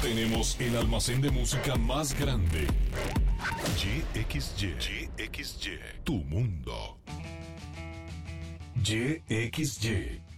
Tenemos el almacén de música más grande. YXY, tu mundo. YXY.